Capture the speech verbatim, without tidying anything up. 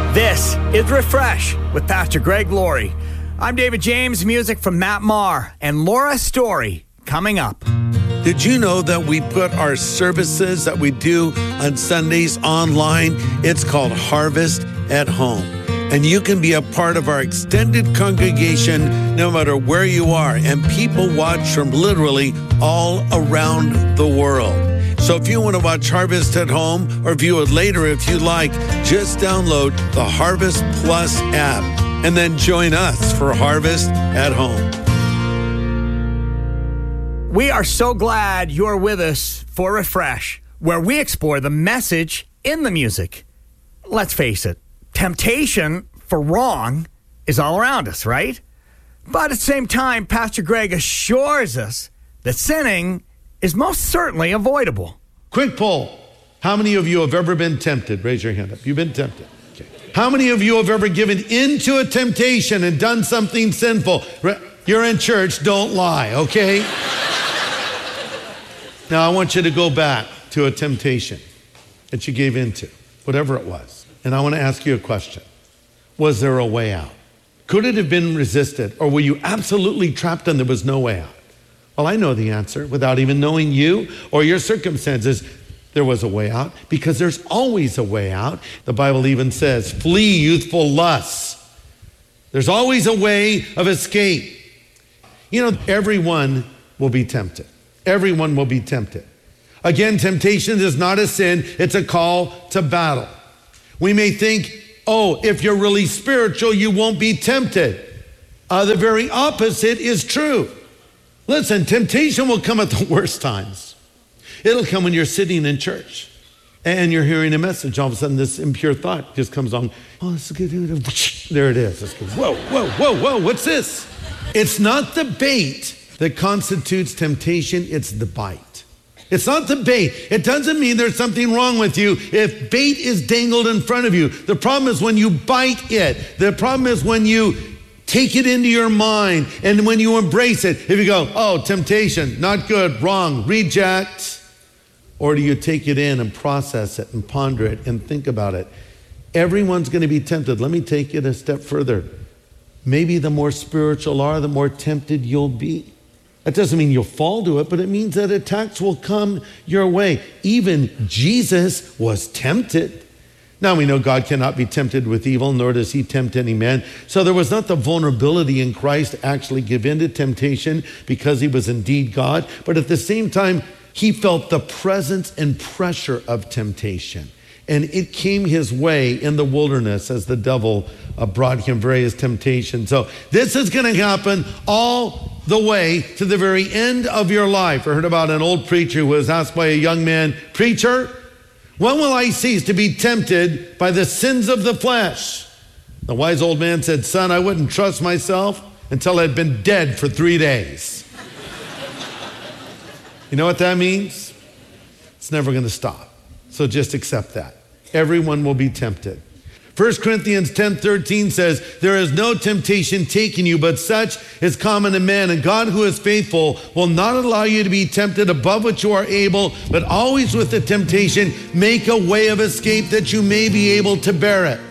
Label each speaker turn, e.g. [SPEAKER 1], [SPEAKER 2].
[SPEAKER 1] This is Refresh with Pastor Greg Laurie. I'm David James, music from Matt Maher and Laura Story coming up.
[SPEAKER 2] Did you know that we put our services that we do on Sundays online? It's called Harvest at Home. And you can be a part of our extended congregation no matter where you are. And people watch from literally all around the world. So if you want to watch Harvest at Home or view it later if you like, just download the Harvest Plus app and then join us for Harvest at Home.
[SPEAKER 1] We are so glad you're with us for Refresh, where we explore the message in the music. Let's face it, temptation for wrong is all around us, right? But at the same time, Pastor Greg assures us that sinning is most certainly avoidable.
[SPEAKER 2] Quick poll. How many of you have ever been tempted? Raise your hand up. You've been tempted. Okay. How many of you have ever given into a temptation and done something sinful? You're in church, don't lie, okay? Now I want you to go back to a temptation that you gave into, whatever it was. And I want to ask you a question. Was there a way out? Could it have been resisted? Or were you absolutely trapped and there was no way out? Well, I know the answer without even knowing you or your circumstances. There was a way out because there's always a way out. The Bible even says, flee youthful lusts. There's always a way of escape. You know, everyone will be tempted. Everyone will be tempted. Again, temptation is not a sin. It's a call to battle. We may think, oh, if you're really spiritual, you won't be tempted. Uh, the very opposite is true. Listen, temptation will come at the worst times. It'll come when you're sitting in church and you're hearing a message. All of a sudden, this impure thought just comes on. Oh, this is good. There it is. It's good. Whoa, whoa, whoa, whoa. What's this? It's not the bait that constitutes temptation. It's the bite. It's not the bait. It doesn't mean there's something wrong with you if bait is dangled in front of you. The problem is when you bite it. The problem is when you take it into your mind and when you embrace it. If you go, oh, temptation, not good, wrong, reject. Or do you take it in and process it and ponder it and think about it? Everyone's going to be tempted. Let me take it a step further. Maybe the more spiritual you are, the more tempted you'll be. That doesn't mean you'll fall to it, but it means that attacks will come your way. Even Jesus was tempted. Now we know God cannot be tempted with evil, nor does he tempt any man. So there was not the vulnerability in Christ to actually give in to temptation because he was indeed God. But at the same time, he felt the presence and pressure of temptation. And it came his way in the wilderness as the devil uh, brought him various temptations. So this is going to happen all the way to the very end of your life. I heard about an old preacher who was asked by a young man, preacher, when will I cease to be tempted by the sins of the flesh? The wise old man said, son, I wouldn't trust myself until I'd been dead for three days. You know what that means? It's never going to stop. So just accept that. Everyone will be tempted. First Corinthians ten thirteen says, there is no temptation taken you, but such is common to man. And God, who is faithful, will not allow you to be tempted above what you are able, but always with the temptation, make a way of escape that you may be able to bear it.